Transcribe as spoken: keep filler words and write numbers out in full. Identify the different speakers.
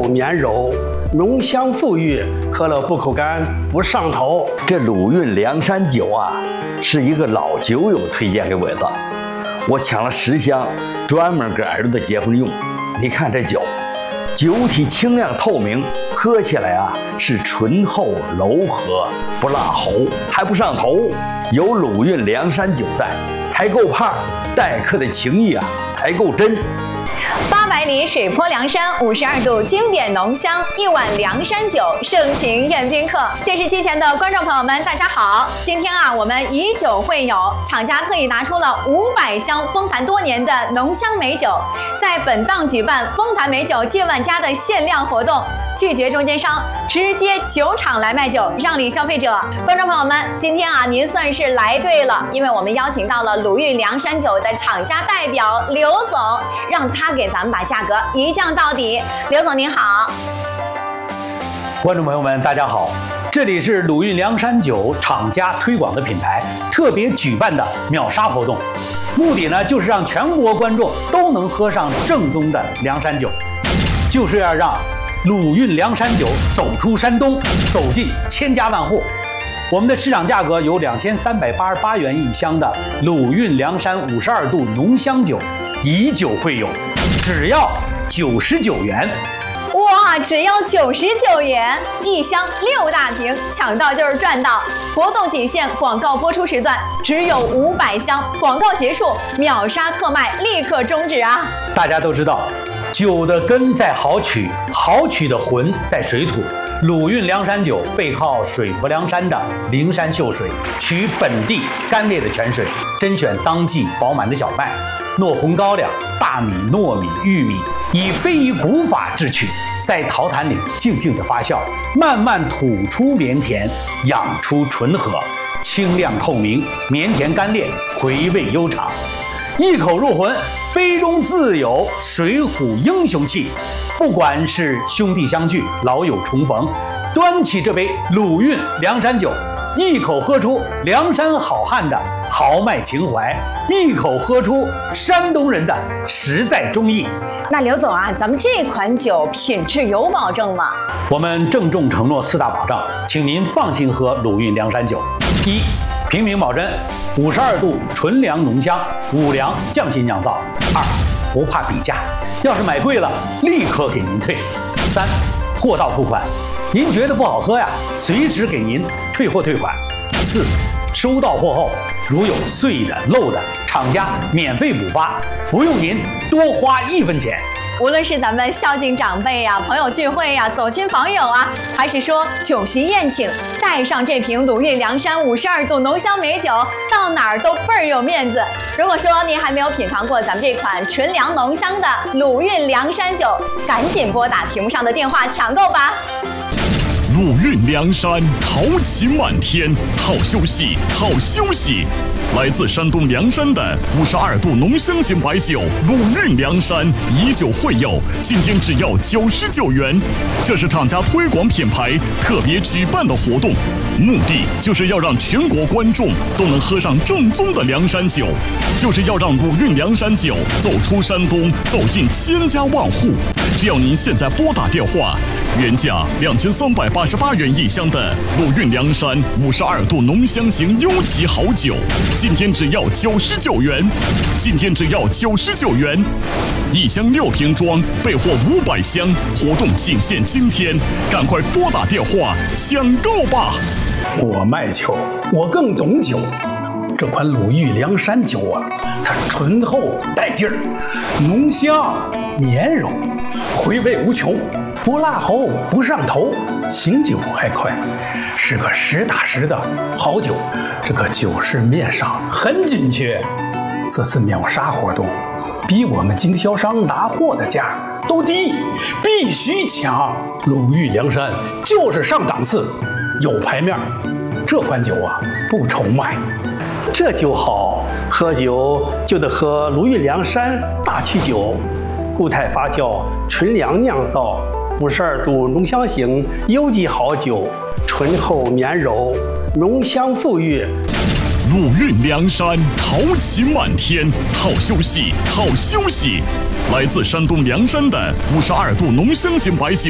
Speaker 1: 厚绵柔，浓香馥郁，喝了不口干不上头。
Speaker 2: 这鲁韵梁山酒啊，是一个老酒友推荐给我的，我抢了十箱，专门给儿子结婚用。你看这酒，酒体清亮透明，喝起来啊是醇厚柔和，不辣喉，还不上头。有鲁韵梁山酒在，才够胖，待客的情谊啊才够真。
Speaker 3: 八百里水泊梁山，五十二度经典浓香，一碗梁山酒，盛情宴宾客。电视机前的观众朋友们，大家好！今天啊，我们以酒会友，厂家特意拿出了五百箱丰坛多年的浓香美酒，在本档举办丰坛美酒借万家的限量活动，拒绝中间商，直接酒厂来卖酒，让利消费者。观众朋友们，今天啊，您算是来对了，因为我们邀请到了鲁韵梁山酒的厂家代表刘总，让他给咱们把价格一降到底。刘总您好。
Speaker 4: 观众朋友们大家好，这里是鲁韵梁山酒厂家推广的品牌特别举办的秒杀活动，目的呢就是让全国观众都能喝上正宗的梁山酒，就是要让鲁韵梁山酒走出山东，走进千家万户。我们的市场价格有两千三百八十八元一箱的鲁韵梁山五十二度浓香酒，以酒会友，只要九十九元。
Speaker 3: 哇，只要九十九元一箱六大瓶，抢到就是赚到！活动仅限广告播出时段，只有五百箱，广告结束秒杀特卖，立刻终止啊！
Speaker 4: 大家都知道，酒的根在好曲，好曲的魂在水土。鲁韵梁山酒背靠水泊梁山的灵山秀水，取本地干裂的泉水，甄选当季饱满的小麦，糯红高粱、大米、糯米、玉米，以非遗古法制曲，在陶坛里静静的发酵，慢慢吐出绵甜，养出醇和，清亮透明，绵甜干裂，回味悠长，一口入魂，杯中自有水浒英雄气。不管是兄弟相聚，老友重逢，端起这杯鲁韵梁山酒，一口喝出梁山好汉的豪迈情怀，一口喝出山东人的实在忠义。
Speaker 3: 那刘总啊，咱们这款酒品质有保证吗？
Speaker 4: 我们郑重承诺四大保障，请您放心喝鲁韵梁山酒。一、平民保真，五十二度纯粮浓香，五粮匠心酿造。二、不怕比价，要是买贵了，立刻给您退。三、货到付款，您觉得不好喝呀，随时给您退货退款。四、收到货后，如有碎的漏的，厂家免费补发，不用您多花一分钱。
Speaker 3: 无论是咱们孝敬长辈呀、朋友聚会呀、走亲访友啊，还是说酒席宴请，带上这瓶鲁韵梁山五十二度浓香美酒，到哪儿都倍儿有面子。如果说您还没有品尝过咱们这款纯粮浓香的鲁韵梁山酒，赶紧拨打屏幕上的电话抢购吧。
Speaker 5: 鲁韵梁山豪情满天，好休息，好休息。来自山东梁山的五十二度浓香型白酒鲁韵梁山，以酒会友，今天只要九十九元。这是厂家推广品牌特别举办的活动，目的就是要让全国观众都能喝上正宗的梁山酒，就是要让鲁韵梁山酒走出山东，走进千家万户。只要您现在拨打电话，原价两千三百八十八元一箱的鲁韵梁山五十二度浓香型优级好酒，今天只要九十九元，今天只要九十九元，一箱六瓶装，备货五百箱，活动仅限今天，赶快拨打电话抢购吧！
Speaker 1: 我卖酒，我更懂酒。这款鲁韵梁山酒啊，它醇厚带劲儿，浓香绵柔，回味无穷，不辣喉，不上头，醒酒还快，是个实打实的好酒。这个酒市面上很紧缺，这次秒杀活动比我们经销商拿货的价都低，必须抢。鲁韵梁山就是上档次，有牌面。这款酒啊，不愁卖。这酒好，喝酒就得喝鲁韵梁山大曲酒，固态发酵，纯粮酿造，五十二度浓香型优级好酒，醇厚绵柔，浓香馥郁。
Speaker 5: 鲁韵梁山豪情满天，好休息，好休息。来自山东梁山的五十二度浓香型白酒